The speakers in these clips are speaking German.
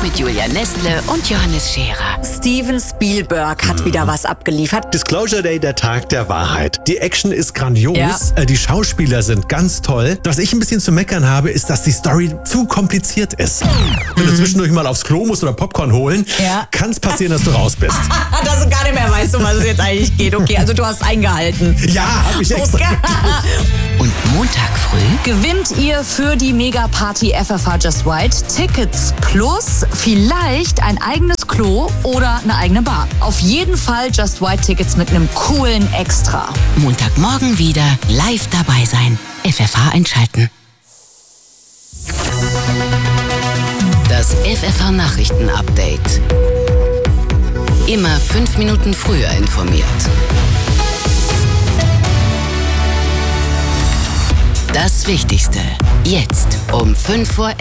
mit Julia Nestle und Johannes Scherer. Steven Spielberg hat wieder was abgeliefert. Disclosure Day, der Tag der Wahrheit. Die Action ist grandios, Ja. Die Schauspieler sind ganz toll. Was ich ein bisschen zu meckern habe, ist, dass die Story zu kompliziert ist. Wenn du zwischendurch mal aufs Klo musst oder Popcorn holen, Ja. kann es passieren, dass du raus bist. Dass du gar nicht mehr weißt, um was es jetzt eigentlich geht. Okay, also du hast eingehalten. Ja, hab ich extra. Und Montag früh Gewinnt ihr für die Mega-Party FFH Just White Tickets plus vielleicht ein eigenes Klo oder eine eigene Bar. Auf jeden Fall Just White Tickets mit einem coolen Extra. Montagmorgen wieder live dabei sein. FFH einschalten. Das FFH Nachrichten-Update. Immer 5 Minuten früher informiert. Das Wichtigste. Jetzt um 5:11 Uhr.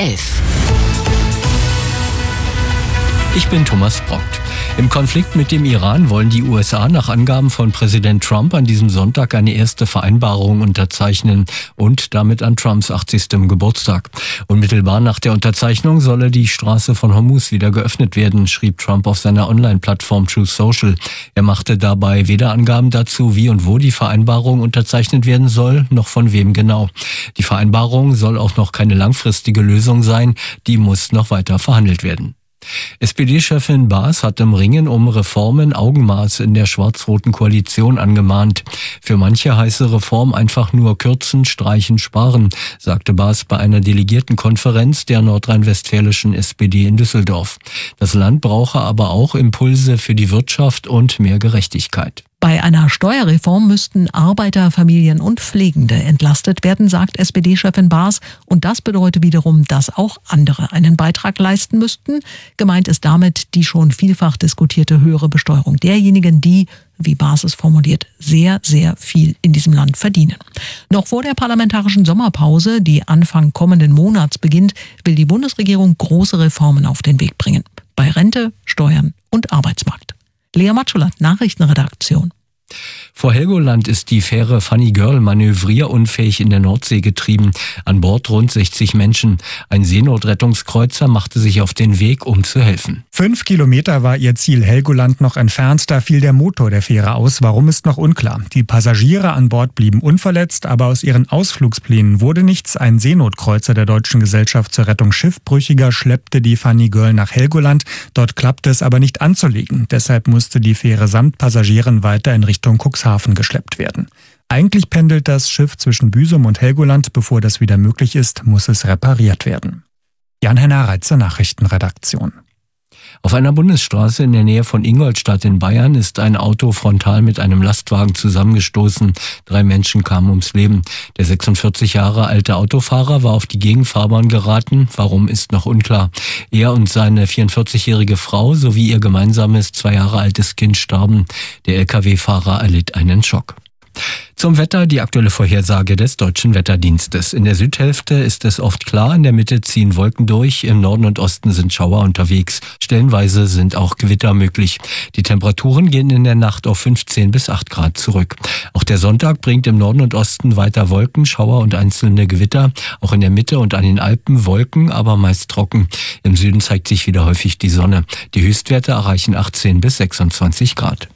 Ich bin Thomas Brockt. Im Konflikt mit dem Iran wollen die USA nach Angaben von Präsident Trump an diesem Sonntag eine erste Vereinbarung unterzeichnen und damit an Trumps 80. Geburtstag. Unmittelbar nach der Unterzeichnung solle die Straße von Hormuz wieder geöffnet werden, schrieb Trump auf seiner Online-Plattform Truth Social. Er machte dabei weder Angaben dazu, wie und wo die Vereinbarung unterzeichnet werden soll, noch von wem genau. Die Vereinbarung soll auch noch keine langfristige Lösung sein, die muss noch weiter verhandelt werden. SPD-Chefin Baas hat im Ringen um Reformen Augenmaß in der schwarz-roten Koalition angemahnt. Für manche heiße Reform einfach nur kürzen, streichen, sparen, sagte Baas bei einer Delegiertenkonferenz der nordrhein-westfälischen SPD in Düsseldorf. Das Land brauche aber auch Impulse für die Wirtschaft und mehr Gerechtigkeit. Bei einer Steuerreform müssten Arbeiter, Familien und Pflegende entlastet werden, sagt SPD-Chefin Baas. Und das bedeutet wiederum, dass auch andere einen Beitrag leisten müssten. Gemeint ist damit die schon vielfach diskutierte höhere Besteuerung derjenigen, die, wie Baas es formuliert, sehr, sehr viel in diesem Land verdienen. Noch vor der parlamentarischen Sommerpause, die Anfang kommenden Monats beginnt, will die Bundesregierung große Reformen auf den Weg bringen. Bei Rente, Steuern und Arbeitsmarkt. Lea Matschulat, Nachrichtenredaktion. Vor Helgoland ist die Fähre Funny Girl manövrierunfähig in der Nordsee getrieben. An Bord rund 60 Menschen. Ein Seenotrettungskreuzer machte sich auf den Weg, um zu helfen. 5 Kilometer war ihr Ziel Helgoland noch entfernt, da fiel der Motor der Fähre aus. Warum ist noch unklar. Die Passagiere an Bord blieben unverletzt, aber aus ihren Ausflugsplänen wurde nichts. Ein Seenotkreuzer der Deutschen Gesellschaft zur Rettung Schiffbrüchiger schleppte die Funny Girl nach Helgoland. Dort klappte es aber nicht anzulegen. Deshalb musste die Fähre samt Passagieren weiter in Richtung Cuxhaven geschleppt werden. Eigentlich pendelt das Schiff zwischen Büsum und Helgoland. Bevor das wieder möglich ist, muss es repariert werden. Jan-Henner Reitze, Nachrichtenredaktion. Auf einer Bundesstraße in der Nähe von Ingolstadt in Bayern ist ein Auto frontal mit einem Lastwagen zusammengestoßen. 3 Menschen kamen ums Leben. Der 46 Jahre alte Autofahrer war auf die Gegenfahrbahn geraten. Warum, ist noch unklar. Er und seine 44-jährige Frau sowie ihr gemeinsames 2 Jahre altes Kind starben. Der Lkw-Fahrer erlitt einen Schock. Zum Wetter die aktuelle Vorhersage des Deutschen Wetterdienstes. In der Südhälfte ist es oft klar, in der Mitte ziehen Wolken durch, im Norden und Osten sind Schauer unterwegs. Stellenweise sind auch Gewitter möglich. Die Temperaturen gehen in der Nacht auf 15 bis 8 Grad zurück. Auch der Sonntag bringt im Norden und Osten weiter Wolken, Schauer und einzelne Gewitter. Auch in der Mitte und an den Alpen Wolken, aber meist trocken. Im Süden zeigt sich wieder häufig die Sonne. Die Höchstwerte erreichen 18 bis 26 Grad.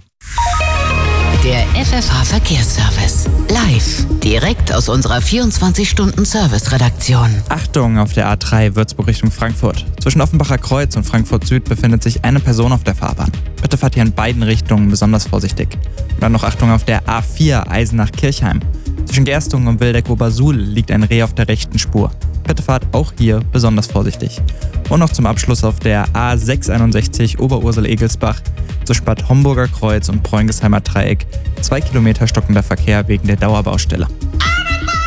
Der FFH Verkehrsservice. Live. Direkt aus unserer 24-Stunden-Service-Redaktion. Achtung auf der A3 Würzburg Richtung Frankfurt. Zwischen Offenbacher Kreuz und Frankfurt Süd befindet sich eine Person auf der Fahrbahn. Bitte fahrt hier in beiden Richtungen besonders vorsichtig. Und dann noch Achtung auf der A4 Eisenach-Kirchheim. Zwischen Gerstungen und Wildeck-Obersuhl liegt ein Reh auf der rechten Spur. Bitte fahrt auch hier besonders vorsichtig. Und noch zum Abschluss auf der A661 Oberursel-Egelsbach zwischen Bad Homburger Kreuz und Bräungesheimer Dreieck 2 Kilometer stockender Verkehr wegen der Dauerbaustelle.